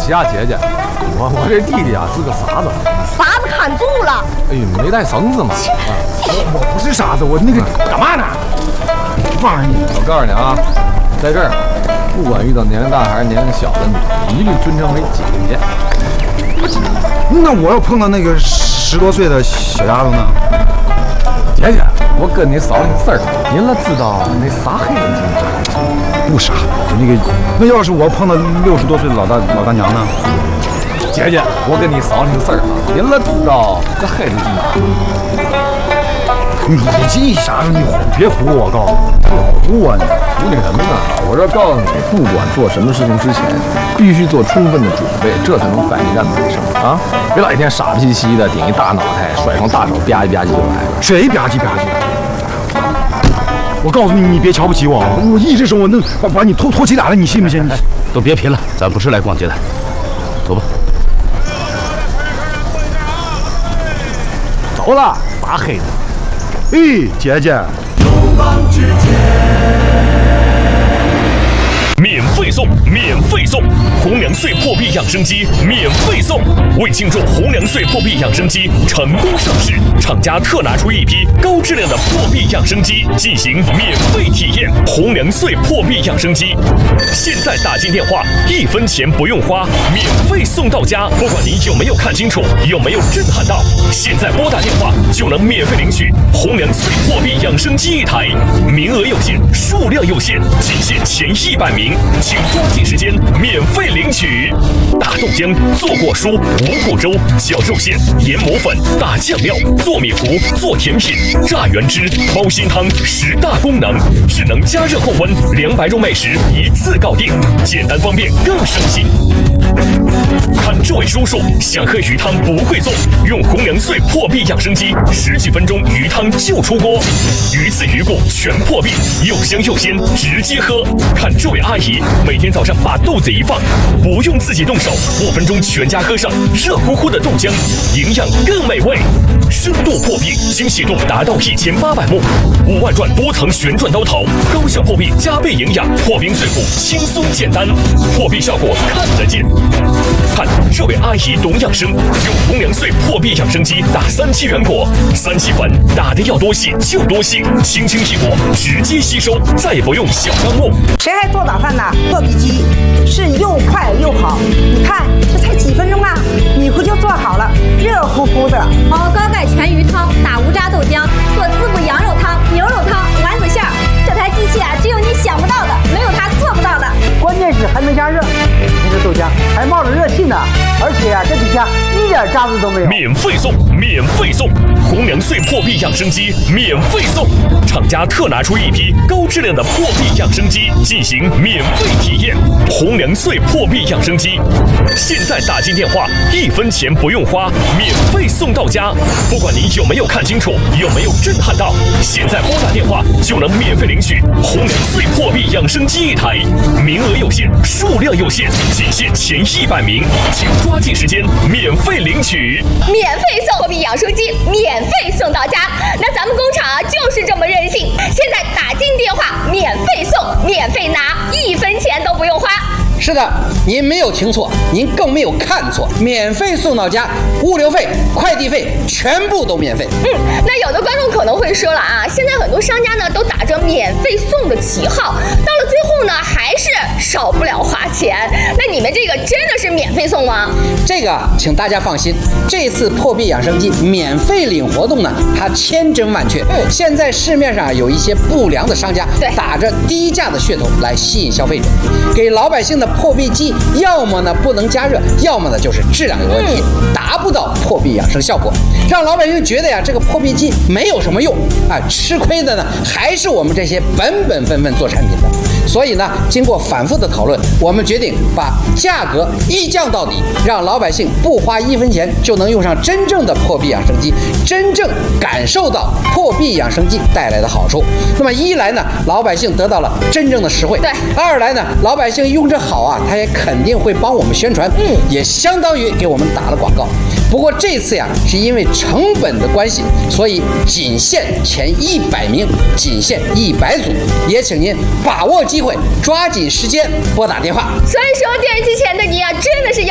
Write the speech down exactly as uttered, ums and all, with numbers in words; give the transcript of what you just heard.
起啊，姐姐，我我这弟弟啊是个傻子， 傻子看中了。 哎呦，没带绳子嘛。 我我不是傻子，我那个干嘛呢？妈你！ 我告诉你啊，在这儿，不管遇到年龄大还是年龄小的你，一律尊称为姐姐。 那我要碰到那个十多岁的小丫头呢？ 姐姐，我跟你捎个事儿，您了知道那傻黑子吗？ 不傻，那个那要是我碰到六十多岁的老大老大娘呢？ 姐姐，我跟你捎个事儿啊，您了知道这黑子精你这啥时候你别唬我，我告诉你，唬我呢？ 唬你什么呢？我这告诉你，不管做什么事情之前，必须做充分的准备，这才能百战百胜啊！别老一天傻不兮兮的，顶一大脑袋，甩双大手吧唧吧唧就来了。 谁吧唧吧唧？我告诉你，你别瞧不起我，我一只手我能把把你拖拖起来了，你信不信？ 都别贫了，咱不是来逛街的，走吧。 走了，傻黑子。 哎，姐姐， 免费送，免费送，红娘穗破壁养生机免费送。为庆祝红娘穗破壁养生机成功上市，厂家特拿出一批高质量的破壁养生机进行免费体验。红娘穗破壁养生机，现在打进电话，一分钱不用花，免费送到家。不管您有没有看清楚，有没有震撼到，现在拨打电话就能免费领取红娘穗破壁养生机一台，名额有限，数量有限，仅限前一百名。请抓紧时间免费领取。大豆浆、做果蔬、五谷粥、绞肉馅、研磨粉、打酱料、做米糊、做甜品、榨原汁、猫心汤十大功能，智能加热控温，凉白肉麦食一次搞定，简单方便更省心。看这位叔叔想喝鱼汤不会做，用红娘穗破壁养生机，十几分钟鱼汤就出锅，鱼刺鱼骨全破壁，又香又鲜，直接喝。看这位阿姨每天早上把豆子一放，不用自己动手，五分钟全家喝上热乎乎的豆浆，营养更美味。深度破壁，精细度达到一千八百目，五万转多层旋转刀头，高效破壁加倍营养，破冰碎骨轻松简单，破壁效果看得见。看这位阿姨懂养生，用红娘穗破壁养生机打三七原果，三七粉打的要多细就多细，轻轻一裹直接吸收，再也不用小钢木。 谁还做早饭呢？破壁机是又快又好，你看这才几分钟啊，米糊就做好了，热乎乎的。 熬高钙全鱼汤，打无渣豆浆，做滋补羊肉汤、牛肉汤、丸子馅儿。这台机器啊，只有你想不到的，没有它做不到的。 关键是还能加热，你看这豆浆还冒着热气呢，而且啊，这底下一点渣子都没有。 免费送，免费送，红娘穗破壁养生机免费送，厂家特拿出一批高质量的破壁养生机进行免费体验。红娘穗破壁养生机，现在打进电话，一分钱不用花，免费送到家。不管您有没有看清楚，有没有震撼到，现在拨打电话就能免费领取红娘穗破壁养生机一台，名额有限，数量有限，仅限前一百名，请抓紧时间免费领取。 免费送破壁养生机，免费送到家。那咱们工厂啊就是这么任性，现在打进电话，免费送，免费拿，一分钱都不用花。 是的，您没有听错，您更没有看错，免费送到家，物流费、快递费全部都免费。 嗯，那有的观众可能会说了啊，现在很多商家呢都打着免费送的旗号，到了最后呢还是少不了花钱。那你们这个真的是免费送吗？ 这个请大家放心，这次破壁养生机免费领活动呢，它千真万确。 嗯， 现在市面上有一些不良的商家， 对， 打着低价的噱头来吸引消费者，给老百姓的破壁机要么呢不能加热，要么呢就是质量有问题，嗯，达不到破壁养生效果，让老百姓觉得呀这个破壁机没有什么用啊，吃亏的呢还是我们这些本本分分做产品的。所以呢，经过反复的讨论，我们决定把价格一降到底，让老百姓不花一分钱就能用上真正的破壁养生机，真正感受到破壁养生机带来的好处。那么一来呢，老百姓得到了真正的实惠； 对， 二来呢，老百姓用着好啊，他也肯定会帮我们宣传， 嗯， 也相当于给我们打了广告。不过这次呀，是因为成本的关系，所以仅限前一百名，仅限一百组，也请您把握机会，抓紧时间拨打电话。 所以说，电视机前的你啊，真的是要